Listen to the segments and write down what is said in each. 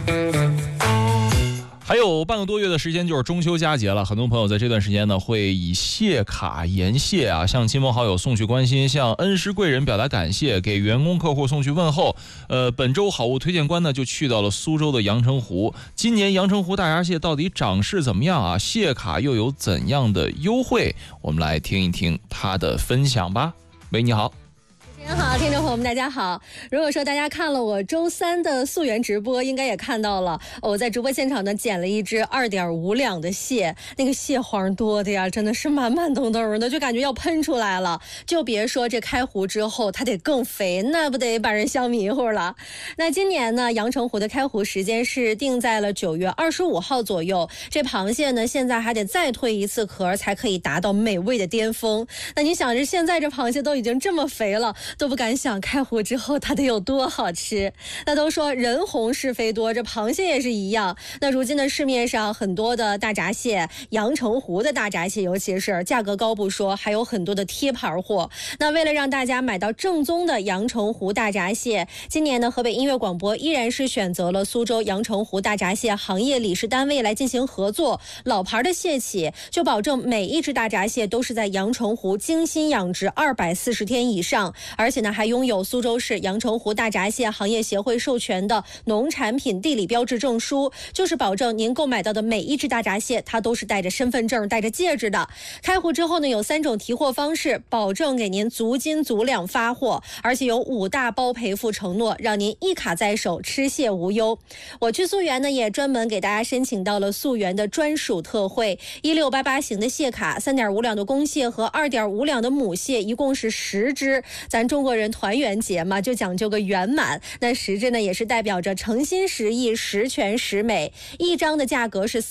还有半个多月的时间就是中秋佳节了，很多朋友在这段时间呢会以谢卡言谢啊，向亲朋好友送去关心，向恩师贵人表达感谢，给员工客户送去问候。本周好物推荐官呢就去到了苏州的阳澄湖。今年阳澄湖大闸蟹到底涨势怎么样啊？谢卡又有怎样的优惠？我们来听一听他的分享吧。喂，你好。 好，听众朋友们大家好。如果说大家看了我周三的溯源直播，应该也看到了我在直播现场呢捡了一只2.5两的蟹，那个蟹黄多的呀，真的是满满登登的，就感觉要喷出来了。就别说这开湖之后它得更肥，那不得把人笑迷糊了。那今年呢阳澄湖的开湖时间是定在了9月25号左右，这螃蟹呢现在还得再蜕一次壳才可以达到美味的巅峰。那你想着现在这螃蟹都已经这么肥了，都不敢想开湖之后它得有多好吃。那都说人红是非多，这螃蟹也是一样。那如今的市面上很多的大闸蟹，阳澄湖的大闸蟹尤其是价格高不说，还有很多的贴牌货。那为了让大家买到正宗的阳澄湖大闸蟹，今年呢河北音乐广播依然是选择了苏州阳澄湖大闸蟹行业理事单位来进行合作。老牌的蟹企就保证每一只大闸蟹都是在阳澄湖精心养殖240天以上，而且呢还拥有苏州市阳澄湖大闸蟹行业协会授权的农产品地理标志证书，就是保证您购买到的每一只大闸蟹它都是带着身份证带着戒指的。开湖之后呢有3种提货方式，保证给您足斤足两发货，而且有5大包赔付承诺，让您一卡在手，吃蟹无忧。我去溯源呢也专门给大家申请到了溯源的专属特惠，1688型的蟹卡，3.5两的公蟹和2.5两的母蟹，一共是10只。咱中国人团圆节嘛，就讲究个圆满。那10只呢也是代表着诚心实意，十全十美。一张的价格是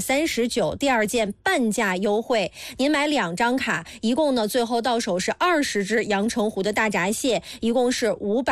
339，第2件半价优惠。您买2张卡，一共呢最后到手是20只阳澄湖的大闸蟹，一共是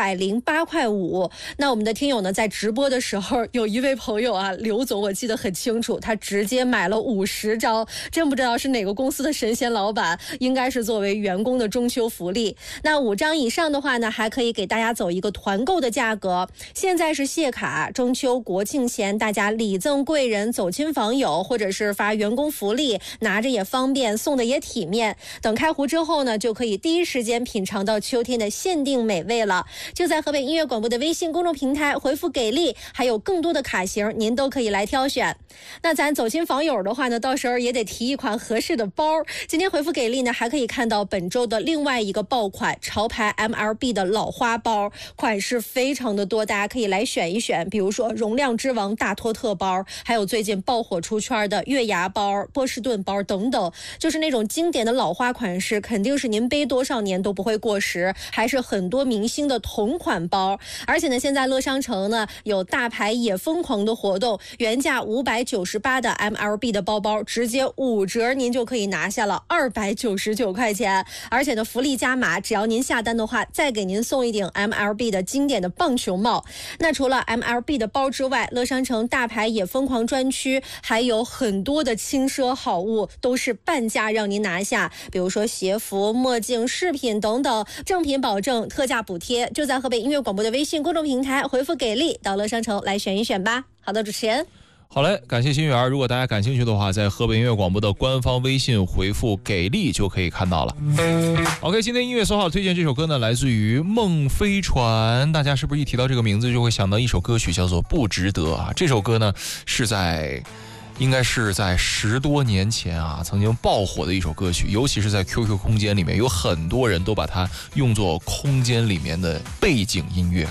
508块5。那我们的听友呢在直播的时候，有一位朋友啊，刘总，我记得很清楚，他直接买了50张，真不知道是哪个公司的神仙老板，应该是作为员工的中秋福利。那5张以上的话呢，还可以给大家走一个团购的价格。现在是蟹卡，中秋国庆前大家礼赠贵人，走亲访友，或者是发员工福利，拿着也方便，送的也体面。等开湖之后呢，就可以第一时间品尝到秋天的限定美味了。就在河北音乐广播的微信公众平台回复给力，还有更多的卡型您都可以来挑选。那咱走亲访友的话呢，到时候也得提一款合适的包。今天回复给力呢，还可以看到本周的另外一个爆款潮牌 MLB 的老花包，款式非常的多，大家可以来选一选。比如说容量之王大托特包，还有最近爆火出圈的月牙包、波士顿包等等，就是那种经典的老花款式，肯定是您背多少年都不会过时，还是很多明星的同款包。而且呢，现在乐商城呢有大牌也疯狂的活动，原价598的 MLB 的包包直接5折，您就可以拿下了299块钱。而且呢福利加码，只要您下单的话，再给您送一顶 MLB 的经典的棒球帽。那除了 MLB 的包之外，乐商城大牌也疯狂专区还有很多的轻奢好物，都是半价让您拿下。比如说鞋服、墨镜、饰品等等，正品保证，特价补贴。就在河北音乐广播的微信公众平台回复给力，到乐商城来选一选吧。好的，主持人。 好嘞，感谢心源。如果大家感兴趣的话，在河北音乐广播的官方微信回复给力就可以看到了。OK， 今天音乐搜号推荐这首歌呢，来自于梦飞船。大家是不是一提到这个名字就会想到一首歌曲叫做不值得啊？这首歌呢应该是在10多年前啊，曾经爆火的一首歌曲，尤其是在 QQ 空间里面，有很多人都把它用作空间里面的背景音乐。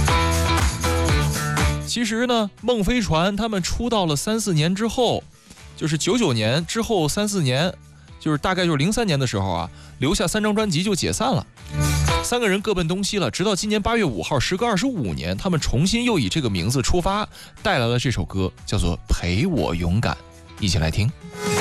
其实呢，梦飞船他们出道了3、4年之后，就是99年之后3、4年，就是大概就是03年的时候啊，留下3张专辑就解散了。3个人各奔东西了，直到今年8月5号，时隔25年，他们重新又以这个名字出发，带来了这首歌，叫做《陪我勇敢》，一起来听。